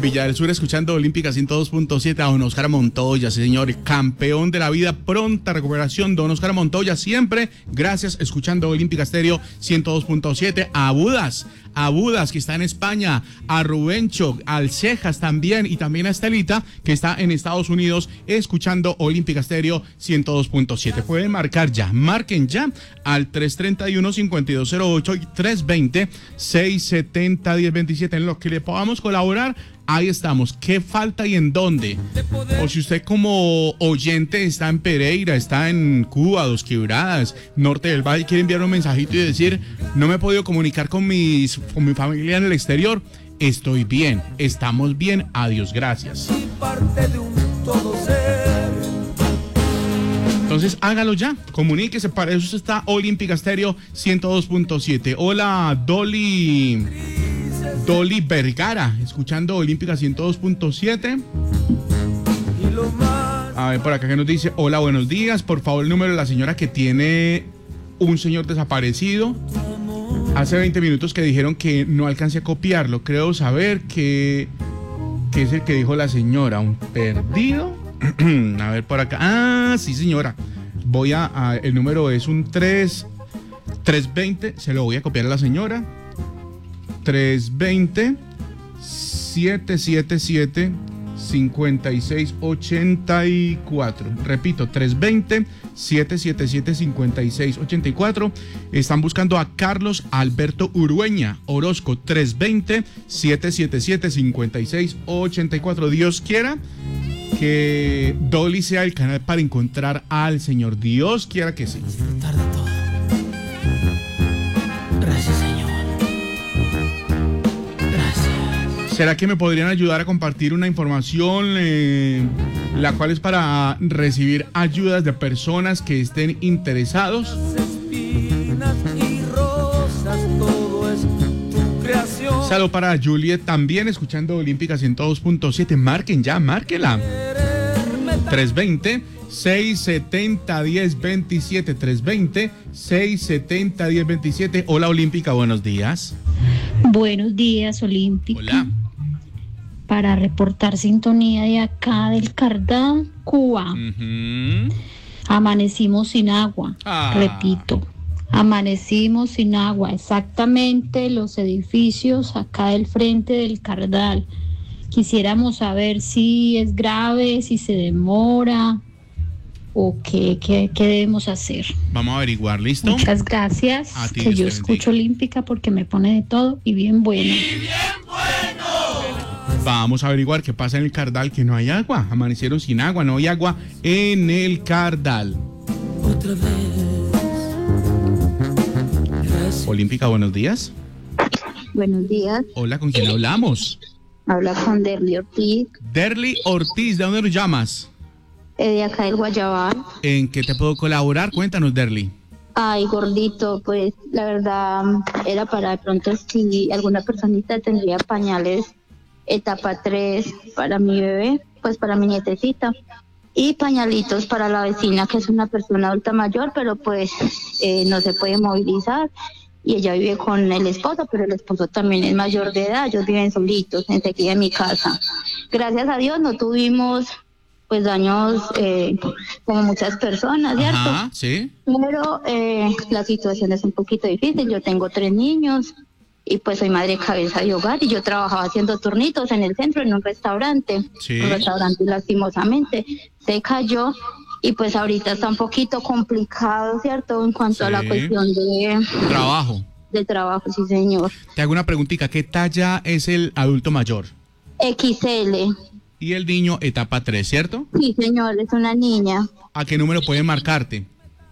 En Villa del Sur, escuchando Olímpica 102.7 a don Oscar Montoya, sí, señor, campeón de la vida, pronta recuperación, don Oscar Montoya, siempre, gracias, escuchando Olímpica Estéreo 102.7, a Budas, que está en España, a Rubencho, al Cejas también, y también a Estelita, que está en Estados Unidos, escuchando Olímpica Estéreo 102.7. Pueden marquen ya al 331-5208 y 320-670-1027, en lo que le podamos colaborar. Ahí estamos. ¿Qué falta y en dónde? O si usted como oyente está en Pereira, está en Cuba, Dos Quebradas, Norte del Valle, quiere enviar un mensajito y decir, no me he podido comunicar con mi familia en el exterior, estoy bien, estamos bien, adiós, gracias. Entonces hágalo ya, comuníquese, para eso está Olímpica Estéreo 102.7. Hola, Dolly Vergara, escuchando Olímpica 102.7. A ver, por acá que nos dice, hola, buenos días, por favor el número de la señora que tiene un señor desaparecido. Hace 20 minutos que dijeron que no alcancé a copiarlo, creo saber que es el que dijo la señora, un perdido. A ver por acá, sí señora, el número es un 320, se lo voy a copiar a la señora. 320-777-5684. Repito, 320-777-5684. Están buscando a Carlos Alberto Urueña Orozco. 320-777-5684. Dios quiera que Dolly sea el canal para encontrar al Señor. Dios quiera que sí. Disfrutar de todo. Gracias, Señor. ¿Será que me podrían ayudar a compartir una información, la cual es para recibir ayudas de personas que estén interesados? Saludo para Juliet también, escuchando Olímpica 102.7. Marquen ya, márquela. 320-670-1027. 320-670-1027. Hola, Olímpica, buenos días. Buenos días, Olímpica. Hola. Para reportar sintonía de acá del Cardán, Cuba. Amanecimos sin agua, repito, amanecimos sin agua, exactamente los edificios acá del frente del Cardal. Quisiéramos saber si es grave, si se demora o qué debemos hacer. Vamos a averiguar, ¿listo? Muchas gracias, a ti, que yo escucho Olímpica porque me pone de todo y bien bueno. Vamos a averiguar qué pasa en el Cardal, que no hay agua. Amanecieron sin agua, no hay agua en el Cardal. Otra vez. Olímpica, buenos días. Buenos días. Hola, ¿con quién hablamos? Habla con Derly Ortiz. Derly Ortiz, ¿de dónde nos llamas? De acá del Guayabal. ¿En qué te puedo colaborar? Cuéntanos, Derly. Ay, gordito, pues la verdad era para de pronto si alguna personita tendría pañales etapa 3 para mi bebé, pues para mi nietecita, y pañalitos para la vecina, que es una persona adulta mayor, pero pues no se puede movilizar, y ella vive con el esposo, pero el esposo también es mayor de edad, ellos viven solitos enseguida de mi casa. Gracias a Dios no tuvimos pues daños como muchas personas, ¿cierto? Ajá, sí. Pero la situación es un poquito difícil, yo tengo 3 niños, y pues soy madre cabeza de hogar, y yo trabajaba haciendo turnitos en el centro, en un restaurante, sí. Un restaurante lastimosamente se cayó, y pues ahorita está un poquito complicado, ¿cierto? En cuanto sí. a la cuestión de trabajo. De trabajo, sí señor. Te hago una preguntita, ¿qué talla es el adulto mayor? XL. Y el niño etapa 3, ¿cierto? Sí señor, es una niña. ¿A qué número pueden marcarte?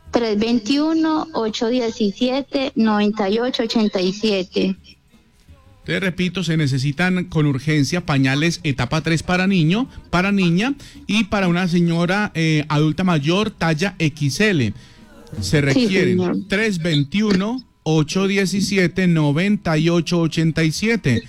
321-817-9887. Te repito, se necesitan con urgencia pañales etapa 3 para niño, para niña, y para una señora adulta mayor talla XL. Se requieren 321-817-9887.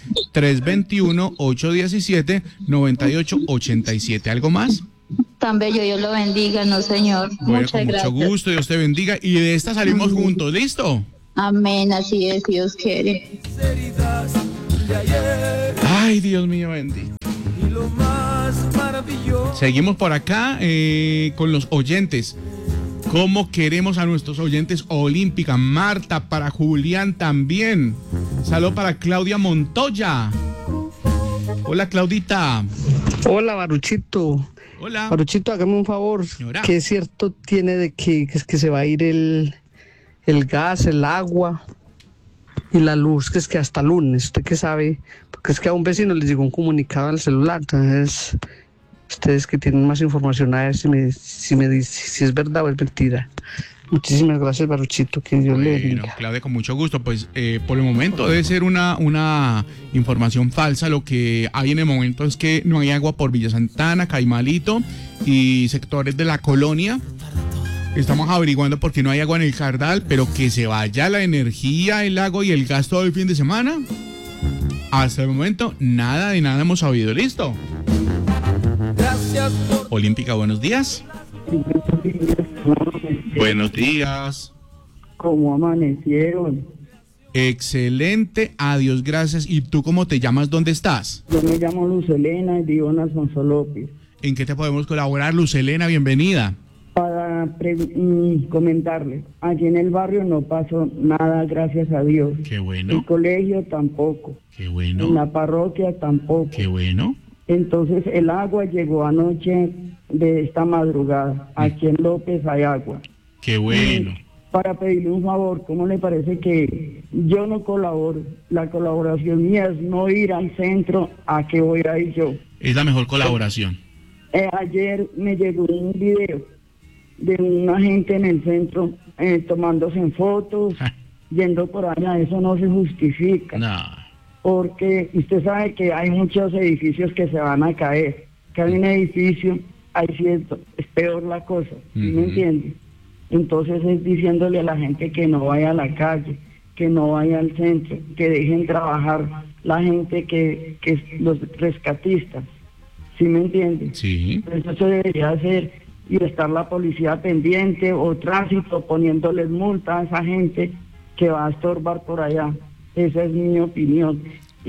321-817-9887. ¿Algo más? Tan bello, Dios lo bendiga, no señor. Bueno, muchas con gracias. mucho gusto, Dios te bendiga. Y de esta salimos juntos, ¿listo? Amén, así es, Dios quiere. Ay, Dios mío, bendito. Seguimos por acá con los oyentes. ¿Cómo queremos a nuestros oyentes olímpica? Marta, para Julián también. Saludo para Claudia Montoya. Hola, Claudita. Hola, Baruchito. Hola. Baruchito, hágame un favor. Señora. ¿Qué cierto tiene de que es que se va a ir el gas, el agua y la luz, que es que hasta lunes? ¿Usted qué sabe? Porque es que a un vecino les llegó un comunicado al celular. Entonces, ustedes que tienen más información, a ver si me dice si es verdad o es mentira. Muchísimas gracias, Baruchito, que Dios le bendiga. Claudia, con mucho gusto. Pues por el momento debe ser una información falsa. Lo que hay en el momento es que no hay agua por Villa Santana, Caimalito y sectores de la colonia. Estamos averiguando por qué no hay agua en el Cardal, pero que se vaya la energía, el agua y el gas todo el fin de semana. Hasta el momento, nada de nada hemos sabido. ¿Listo? Olímpica, buenos días. Buenos días. ¿Cómo amanecieron? Excelente, adiós, gracias. ¿Y tú cómo te llamas? ¿Dónde estás? Yo me llamo Luz Elena y vivo en Alfonso López. ¿En qué te podemos colaborar, Luz Elena? Bienvenida. Para comentarle, allí en el barrio no pasó nada, gracias a Dios. Qué bueno. El colegio tampoco. Qué bueno. En la parroquia tampoco. Qué bueno. Entonces el agua llegó anoche de esta madrugada. Aquí en López hay agua. Qué bueno. Para pedirle un favor, ¿cómo le parece que yo no colaboro? La colaboración mía es no ir al centro, ¿a qué voy a ir yo? Es la mejor colaboración. Ayer me llegó un video de una gente en el centro tomándose en fotos, yendo por allá. Eso no se justifica. No. Porque usted sabe que hay muchos edificios que se van a caer. Que hay un edificio, ahí sí es peor la cosa, ¿sí me entiende? Entonces es diciéndole a la gente que no vaya a la calle, que no vaya al centro, que dejen trabajar la gente que los rescatistas, ¿sí me entiende? Sí. Eso se debería hacer y estar la policía pendiente o tránsito poniéndoles multa a esa gente que va a estorbar por allá. Esa es mi opinión.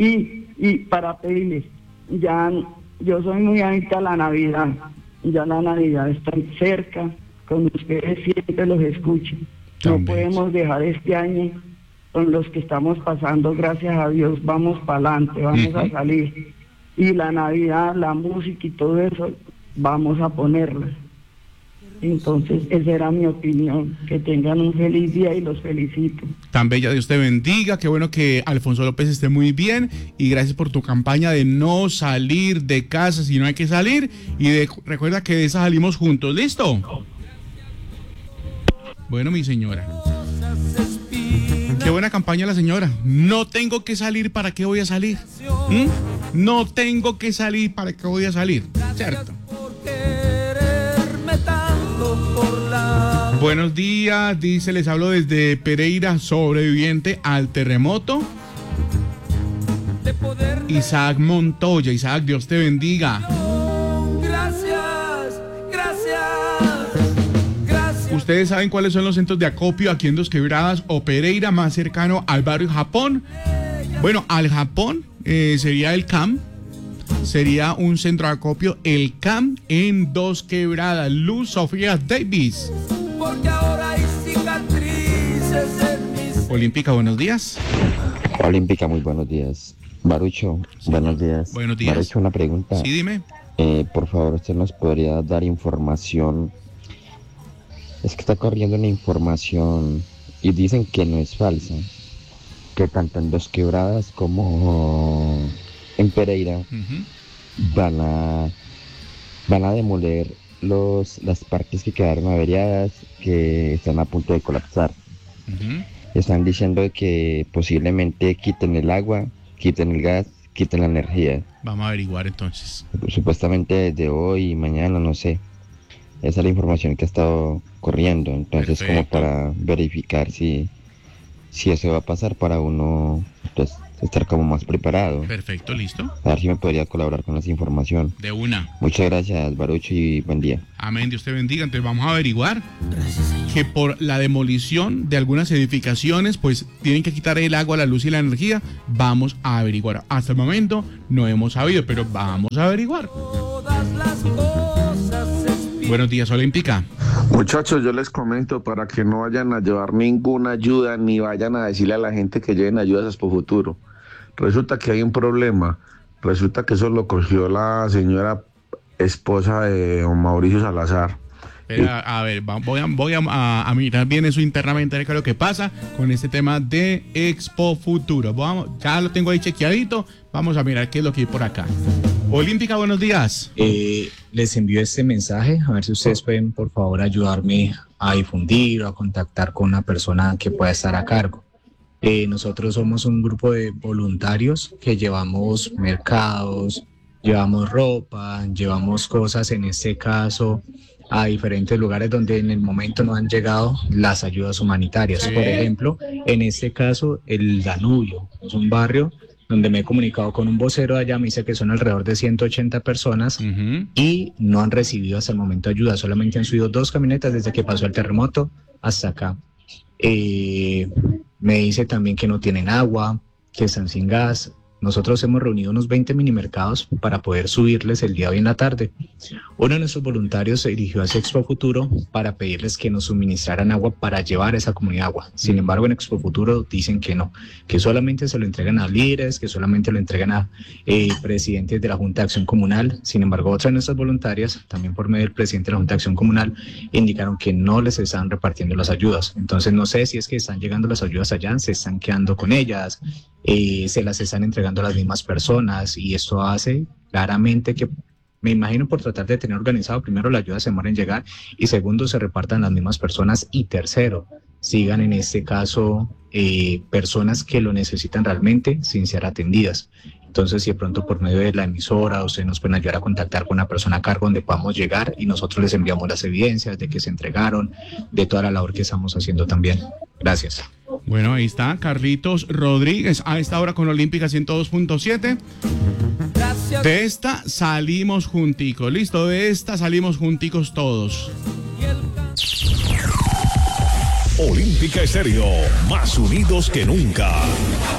Y para pedirles, ya yo soy muy adicta a la Navidad, ya la Navidad está cerca, con ustedes siempre los escucho. No podemos dejar este año con los que estamos pasando, gracias a Dios, vamos para adelante, vamos a salir. Y la Navidad, la música y todo eso, vamos a ponerla. Entonces, esa era mi opinión. Que tengan un feliz día y los felicito. Tan bella, Dios te bendiga. Qué bueno que Alfonso López esté muy bien. Y gracias por tu campaña de no salir de casa si no hay que salir. Y recuerda que de esa salimos juntos. ¿Listo? Bueno, mi señora. Qué buena campaña la señora. No tengo que salir, ¿para qué voy a salir? No tengo que salir, ¿para qué voy a salir? ¿Cierto? Buenos días, dice, les hablo desde Pereira, sobreviviente al terremoto. Isaac Montoya. Isaac, Dios te bendiga. Gracias. ¿Ustedes saben cuáles son los centros de acopio aquí en Dos Quebradas o Pereira más cercano al barrio Japón? Bueno, al Japón sería el CAM. Sería un centro de acopio, el CAM en Dos Quebradas. Luz Sofía Davis. Porque ahora hay cicatrices en mis... Olímpica, buenos días. Olímpica, muy buenos días. Barucho, sí. Buenos días. Buenos días. Barucho, una pregunta. Sí, dime. Por favor, ¿usted nos podría dar información? Es que está corriendo una información y dicen que no es falsa, que tanto en Dos Quebradas como en Pereira van a demoler las partes que quedaron averiadas, que están a punto de colapsar. Están diciendo que posiblemente quiten el agua, quiten el gas, quiten la energía. Vamos a averiguar entonces. Supuestamente desde hoy y mañana, no sé. Esa es la información que ha estado corriendo. Entonces, perfecto, como para verificar si eso va a pasar, para uno pues estar como más preparado. Perfecto, listo. A ver si me podría colaborar con esa información. De una. Muchas gracias, Baruch, y buen día. Amén, Dios te bendiga. Entonces vamos a averiguar que por la demolición de algunas edificaciones, pues tienen que quitar el agua, la luz y la energía. Vamos a averiguar. Hasta el momento no hemos sabido, pero vamos a averiguar. Buenos días, Olímpica. Muchachos, yo les comento para que no vayan a llevar ninguna ayuda ni vayan a decirle a la gente que lleven ayudas a Expo Futuro. Resulta que hay un problema. Resulta que eso lo cogió la señora esposa de don Mauricio Salazar. Pero, a ver, voy a mirar bien eso internamente, qué es lo que pasa con este tema de Expo Futuro. Ya lo tengo ahí chequeadito, vamos a mirar qué es lo que hay por acá. Olímpica, buenos días. Les envío este mensaje, a ver si ustedes pueden, por favor, ayudarme a difundir o a contactar con una persona que pueda estar a cargo. Nosotros somos un grupo de voluntarios que llevamos mercados, llevamos ropa, llevamos cosas, en este caso, a diferentes lugares donde en el momento no han llegado las ayudas humanitarias. Sí. Por ejemplo, en este caso, el Danubio, es un barrio donde me he comunicado con un vocero de allá, me dice que son alrededor de 180 personas y no han recibido hasta el momento ayuda, solamente han subido 2 camionetas desde que pasó el terremoto hasta acá. Me dice también que no tienen agua, que están sin gas. Nosotros hemos reunido unos 20 minimercados para poder subirles el día de hoy en la tarde. Uno de nuestros voluntarios se dirigió a Expo Futuro para pedirles que nos suministraran agua para llevar a esa comunidad agua. Sin embargo, en Expo Futuro dicen que no, que solamente se lo entregan a líderes, que solamente lo entregan a presidentes de la Junta de Acción Comunal. Sin embargo, otras de nuestras voluntarias, también por medio del presidente de la Junta de Acción Comunal, indicaron que no les están repartiendo las ayudas. Entonces, no sé si es que están llegando las ayudas allá, se están quedando con ellas, se las están entregando a las mismas personas, y esto hace claramente que, me imagino, por tratar de tener organizado, primero, la ayuda se demora en llegar, y segundo, se repartan las mismas personas, y tercero, sigan en este caso personas que lo necesitan realmente sin ser atendidas. Entonces, si de pronto por medio de la emisora ustedes nos pueden ayudar a contactar con una persona a cargo donde podamos llegar, y nosotros les enviamos las evidencias de que se entregaron, de toda la labor que estamos haciendo también. Gracias. Bueno, ahí está Carlitos Rodríguez a esta hora con Olímpica 102.7. De esta salimos junticos, listo, de esta salimos junticos todos. Olímpica Estéreo, más unidos que nunca.